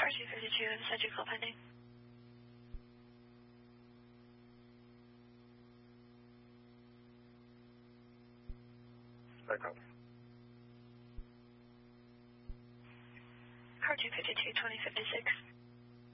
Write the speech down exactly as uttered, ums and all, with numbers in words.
Car two fifty-two, subject call pending. Back up. Car two fifty-two, twenty fifty-six.